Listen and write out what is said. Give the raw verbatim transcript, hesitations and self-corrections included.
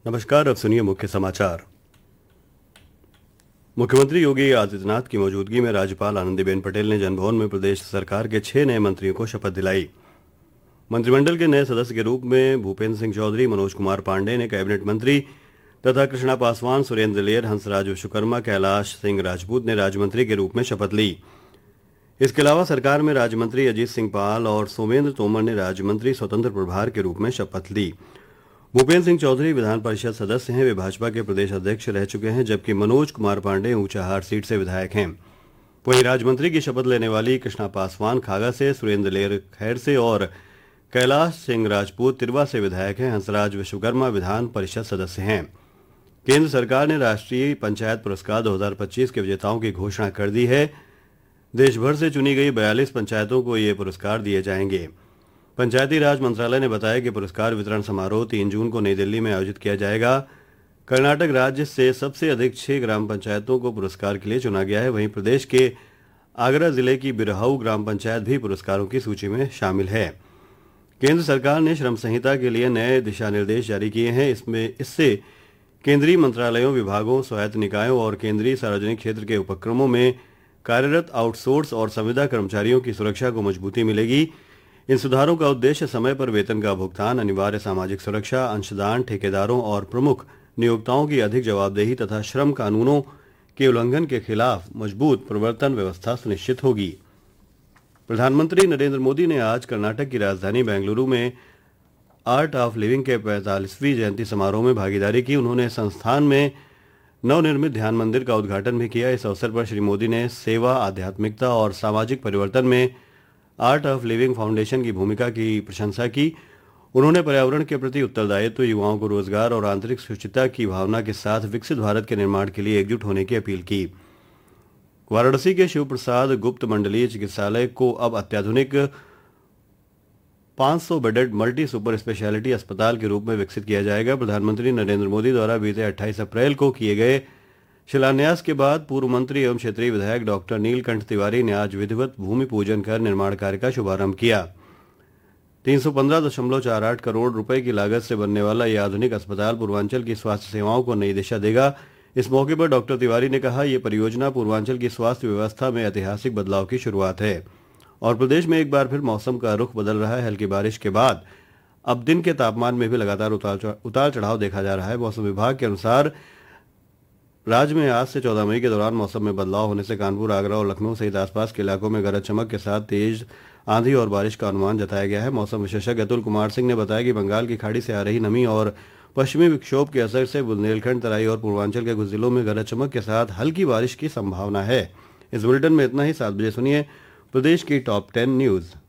नमस्कार। अब सुनिए मुख्य समाचार। मुख्यमंत्री योगी आदित्यनाथ की मौजूदगी में राज्यपाल आनंदीबेन पटेल ने जनभवन में प्रदेश सरकार के छह नए मंत्रियों को शपथ दिलाई। मंत्रिमंडल के नए सदस्य के रूप में भूपेंद्र सिंह चौधरी, मनोज कुमार पांडे ने कैबिनेट मंत्री तथा कृष्णा पासवान, सुरेंद्र लेर, हंसराज विश्वकर्मा, कैलाश सिंह राजपूत ने राज्य मंत्री के रूप में शपथ ली। इसके अलावा सरकार में राज्य मंत्री अजीत सिंह पाल और सोमेंद्र तोमर ने राज्य मंत्री स्वतंत्र प्रभार के रूप में शपथ ली। भूपेंद्र सिंह चौधरी विधान परिषद सदस्य हैं। वे भाजपा के प्रदेश अध्यक्ष रह चुके हैं, जबकि मनोज कुमार पांडे ऊंचाहार सीट से विधायक हैं। वहीं राज्य मंत्री की शपथ लेने वाली कृष्णा पासवान खागा से, सुरेंद्र लेर खैर से और कैलाश सिंह राजपूत तिरवा से विधायक हैं। हंसराज विश्वकर्मा विधान परिषद सदस्य हैं। केंद्र सरकार ने राष्ट्रीय पंचायत पुरस्कार दो हज़ार पच्चीस के विजेताओं की घोषणा कर दी है। देश भर से चुनी गई बयालीस पंचायतों को ये पुरस्कार दिए जाएंगे। पंचायती राज मंत्रालय ने बताया कि पुरस्कार वितरण समारोह तीन जून को नई दिल्ली में आयोजित किया जाएगा। कर्नाटक राज्य से सबसे अधिक छह ग्राम पंचायतों को पुरस्कार के लिए चुना गया है। वहीं प्रदेश के आगरा जिले की बिरहाऊ ग्राम पंचायत भी पुरस्कारों की सूची में शामिल है। केंद्र सरकार ने श्रम संहिता के लिए नए दिशा निर्देश जारी किए हैं। इसमें इससे केंद्रीय मंत्रालयों, विभागों, स्वायत्त निकायों और केंद्रीय सार्वजनिक क्षेत्र के उपक्रमों में कार्यरत आउटसोर्स और संविदा कर्मचारियों की सुरक्षा को मजबूती मिलेगी। इन सुधारों का उद्देश्य समय पर वेतन का भुगतान, अनिवार्य सामाजिक सुरक्षा, अंशदान, ठेकेदारों और प्रमुख नियोक्ताओं की अधिक जवाबदेही तथा श्रम कानूनों के उल्लंघन के खिलाफ मजबूत प्रवर्तन व्यवस्था सुनिश्चित होगी। प्रधानमंत्री नरेंद्र मोदी ने आज कर्नाटक की राजधानी बेंगलुरु में आर्ट ऑफ लिविंग के पैंतालीसवीं जयंती समारोह में भागीदारी की। उन्होंने संस्थान में नवनिर्मित ध्यान मंदिर का उद्घाटन भी किया। इस अवसर पर श्री मोदी ने सेवा, आध्यात्मिकता और सामाजिक परिवर्तन में आर्ट ऑफ लिविंग फाउंडेशन की भूमिका की प्रशंसा की। उन्होंने पर्यावरण के प्रति उत्तरदायित्व, युवाओं को रोजगार और आंतरिक सुरक्षित की भावना के साथ विकसित भारत के निर्माण के लिए एकजुट होने की अपील की। वाराणसी के शिव प्रसाद गुप्त मंडलीय चिकित्सालय को अब अत्याधुनिक पाँच सौ बेडेड मल्टी सुपर स्पेशलिटी अस्पताल के रूप में विकसित किया जाएगा। प्रधानमंत्री नरेंद्र मोदी द्वारा बीते अट्ठाईस अप्रैल को किए गए शिलान्यास के बाद पूर्व मंत्री एवं क्षेत्रीय विधायक डॉक्टर नीलकंठ तिवारी ने आज विधिवत भूमि पूजन कर निर्माण कार्य का शुभारंभ किया। तीन सौ पंद्रह दशमलव चार आठ करोड़ रुपए की लागत से बनने वाला यह आधुनिक अस्पताल पूर्वांचल की स्वास्थ्य सेवाओं को नई दिशा देगा। इस मौके पर डॉक्टर तिवारी ने कहा, यह परियोजना पूर्वांचल की स्वास्थ्य व्यवस्था में ऐतिहासिक बदलाव की शुरुआत है और प्रदेश में एक बार फिर मौसम का रुख बदल रहा है। हल्की बारिश के बाद अब दिन के तापमान में भी लगातार उतार चढ़ाव देखा जा रहा है। मौसम विभाग के अनुसार राज्य में आज से चौदह मई के दौरान मौसम में बदलाव होने से कानपुर, आगरा और लखनऊ सहित आसपास के इलाकों में गरज चमक के साथ तेज आंधी और बारिश का अनुमान जताया गया है। मौसम विशेषज्ञ अतुल कुमार सिंह ने बताया कि बंगाल की खाड़ी से आ रही नमी और पश्चिमी विक्षोभ के असर से बुंदेलखंड, तराई और पूर्वांचल के कुछ जिलों में गरज चमक के साथ हल्की बारिश की संभावना है। इस बुलेटिन में इतना ही। सात बजे सुनिए प्रदेश की टॉप टेन न्यूज।